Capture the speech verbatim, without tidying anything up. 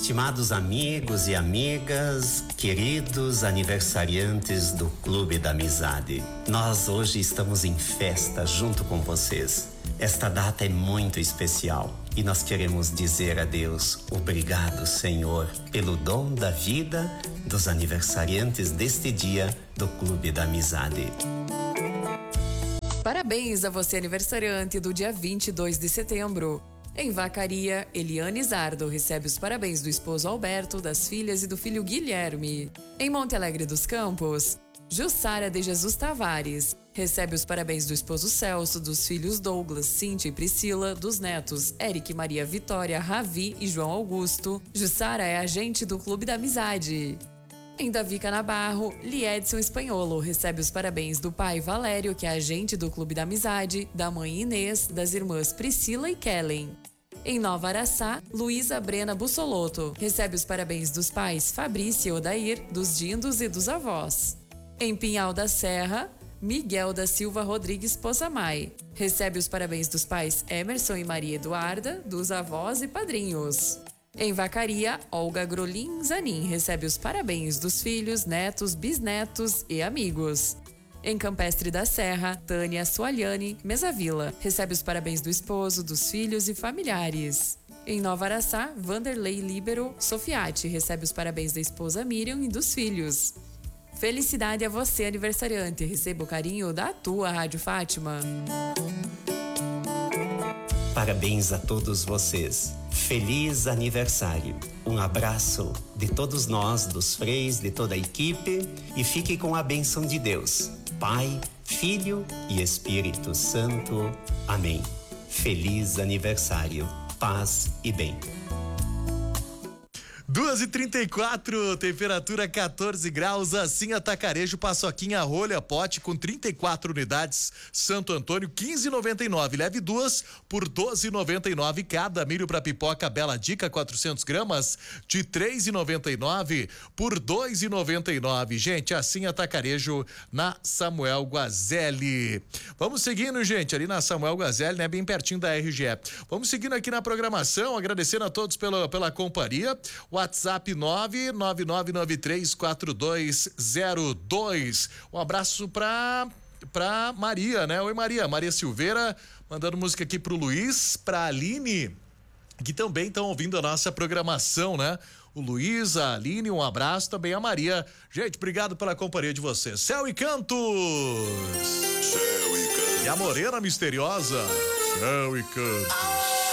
Estimados amigos e amigas, queridos aniversariantes do Clube da Amizade, nós hoje estamos em festa junto com vocês. Esta data é muito especial e nós queremos dizer a Deus obrigado, Senhor, pelo dom da vida dos aniversariantes deste dia do Clube da Amizade. Parabéns a você, aniversariante do dia vinte e dois de setembro. Em Vacaria, Eliane Zardo recebe os parabéns do esposo Alberto, das filhas e do filho Guilherme. Em Monte Alegre dos Campos, Jussara de Jesus Tavares recebe os parabéns do esposo Celso, dos filhos Douglas, Cíntia e Priscila, dos netos Eric, Maria Vitória, Ravi e João Augusto. Jussara é agente do Clube da Amizade. Em Davi Canabarro, Liedson Espanholo recebe os parabéns do pai Valério, que é agente do Clube da Amizade, da mãe Inês, das irmãs Priscila e Kellen. Em Nova Araçá, Luísa Brena Bussolotto recebe os parabéns dos pais Fabrício e Odair, dos dindos e dos avós. Em Pinhal da Serra, Miguel da Silva Rodrigues Posamai recebe os parabéns dos pais Emerson e Maria Eduarda, dos avós e padrinhos. Em Vacaria, Olga Grolin Zanin recebe os parabéns dos filhos, netos, bisnetos e amigos. Em Campestre da Serra, Tânia Sualiani Mesavila recebe os parabéns do esposo, dos filhos e familiares. Em Nova Araçá, Vanderlei Libero Sofiati recebe os parabéns da esposa Miriam e dos filhos. Felicidade a você, aniversariante. Receba o carinho da tua Rádio Fátima. Parabéns a todos vocês. Feliz aniversário. Um abraço de todos nós, dos freis, de toda a equipe, e fique com a bênção de Deus, Pai, Filho e Espírito Santo. Amém. Feliz aniversário. Paz e bem. duas e trinta e quatro, temperatura quatorze graus, assim Atacarejo, paçoquinha rolha pote com trinta e quatro unidades, Santo Antônio quinze e noventa e nove, leve duas por doze e noventa e nove cada, milho para pipoca Bela Dica quatrocentos gramas de três e noventa e nove por dois e noventa e nove, gente, assim Atacarejo na Samuel Guazelli. Vamos seguindo, gente, ali na Samuel Guazelli, né, bem pertinho da R G E. Vamos seguindo aqui na programação, agradecendo a todos pela, pela companhia. O WhatsApp nove nove nove nove três quatro dois zero dois. Um abraço pra, pra Maria, né? Oi, Maria. Maria Silveira, mandando música aqui pro Luiz, pra Aline, que também estão ouvindo a nossa programação, né? O Luiz, a Aline, um abraço, também a Maria. Gente, obrigado pela companhia de vocês. Céu e Cantos. Céu e Cantos. E a Morena Misteriosa. Céu e Cantos.